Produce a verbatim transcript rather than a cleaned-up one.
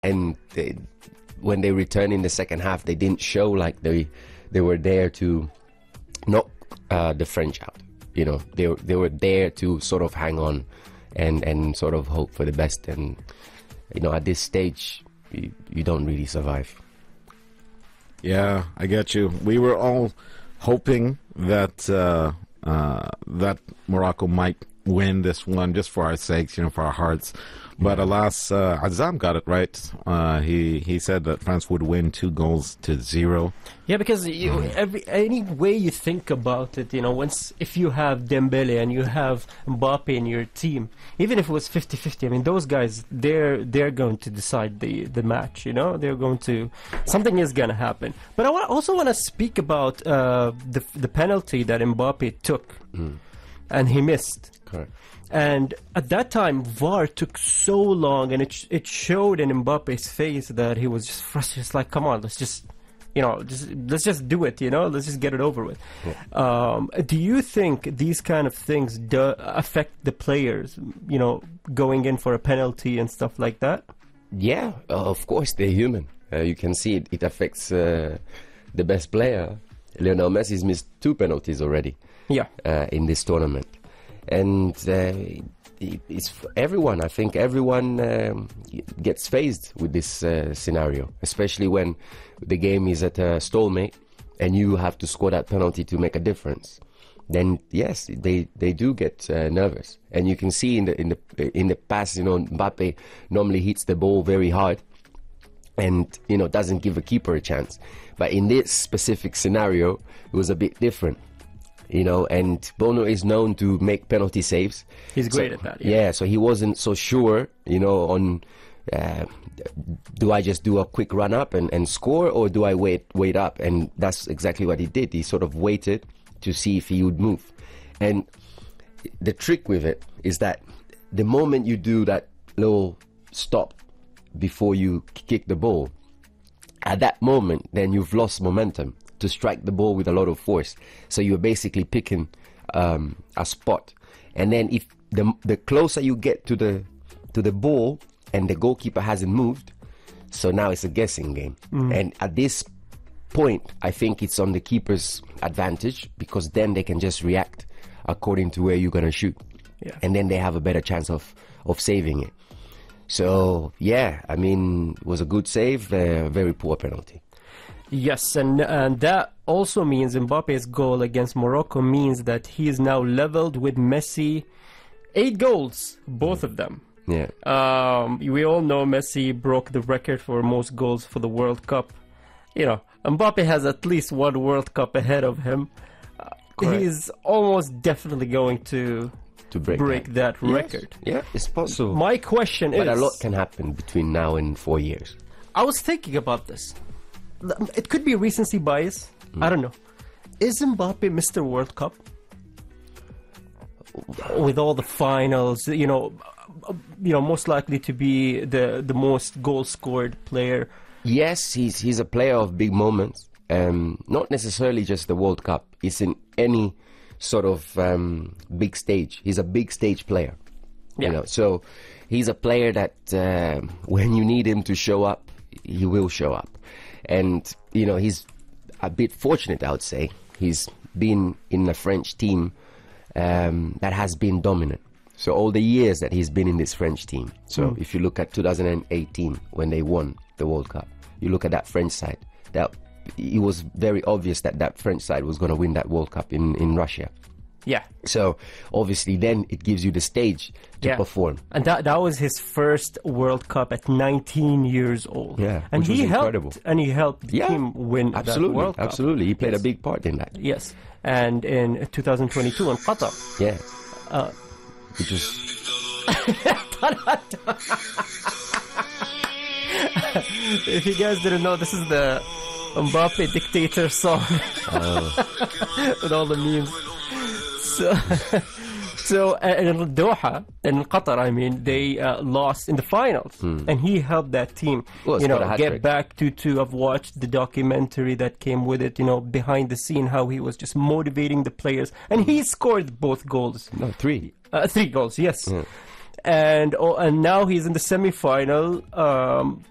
and they, when they returned in the second half, they didn't show like they they were there to knock uh, the French out. You know, they they were there to sort of hang on and and sort of hope for the best. And you know, at this stage, you, you don't really survive. Yeah, I get you. We were all hoping that uh, uh, that Morocco might win this one, just for our sakes, you know, for our hearts. But alas, uh, Azam got it right. Uh, he he said that France would win two goals to zero. Yeah, because you, every any way you think about it, you know, once if you have Dembele and you have Mbappe in your team, even if it was fifty fifty, I mean, those guys, they're they're going to decide the the match. You know, they're going to something is going to happen. But I wa- also want to speak about uh, the the penalty that Mbappe took, mm. and he missed. Correct. And at that time, V A R took so long, and it sh- it showed in Mbappe's face that he was just frustrated. Just like, come on, let's just, you know, just let's just do it. You know, let's just get it over with. Yeah. Um, do you think these kind of things do affect the players? You know, going in for a penalty and stuff like that. Yeah, uh, of course they're human. Uh, you can see it. It affects uh, the best player. Lionel Messi's missed two penalties already. Yeah, uh, in this tournament. And uh, it's for everyone. I think everyone um, gets faced with this uh, scenario, especially when the game is at a stalemate and you have to score that penalty to make a difference. Then yes, they, they do get uh, nervous, and you can see in the in the in the past, you know, Mbappe normally hits the ball very hard, and you know doesn't give a keeper a chance. But in this specific scenario, it was a bit different. You know, and Bono is known to make penalty saves. He's great so, at that. Yeah. yeah, so he wasn't so sure, you know, on uh, do I just do a quick run up and, and score, or do I wait wait up? And that's exactly what he did. He sort of waited to see if he would move. And the trick with it is that the moment you do that little stop before you kick the ball, at that moment, then you've lost momentum to strike the ball with a lot of force. So you're basically picking um, a spot, and then if the the closer you get to the to the ball and the goalkeeper hasn't moved, so now it's a guessing game. Mm. And at this point, I think it's on the keeper's advantage, because then they can just react according to where you're gonna shoot, yeah. and then they have a better chance of of saving it. So yeah, I mean, it was a good save, a uh, very poor penalty. Yes, and and that also means Mbappe's goal against Morocco means that he is now leveled with Messi. Eight goals, both of them. Yeah. Um, we all know Messi broke the record for most goals for the World Cup. You know, Mbappe has at least one World Cup ahead of him. Uh, he's almost definitely going to to break, break that, that yes. record. Yeah, it's possible. My question but is... But a lot can happen between now and four years. I was thinking about this. It could be recency bias. Mm. I don't know. Is Mbappe Mister World Cup? With all the finals, you know, you know, most likely to be the the most goal scored player. Yes, he's he's a player of big moments. Um, not necessarily just the World Cup. It's in any sort of um, big stage. He's a big stage player. Yeah. You know, so he's a player that uh, when you need him to show up, he will show up. And, you know, he's a bit fortunate, I would say. He's been in a French team um, that has been dominant. So all the years that he's been in this French team. So mm. if you look at two thousand eighteen, when they won the World Cup, you look at that French side, that it was very obvious that that French side was going to win that World Cup in, in Russia. Yeah. So obviously then it gives you the stage to yeah. perform. And that that was his first World Cup at nineteen years old. Yeah, and which he was helped incredible. and he helped the yeah, team win absolutely, that World Cup. Absolutely. He played yes. a big part in that. Yes. And in twenty twenty-two in Qatar. Yeah. Uh, which was if you guys didn't know, this is the Mbappe dictator song. Oh. With all the memes. So, so uh, in Doha, in Qatar, I mean, they uh, lost in the finals, hmm. and he helped that team, well, you know, get trick. back to to. I've watched the documentary that came with it, you know, behind the scene, how he was just motivating the players, and he scored both goals. No, three. Uh, three goals, yes. Yeah. And oh, and now he's in the semi-final. Um,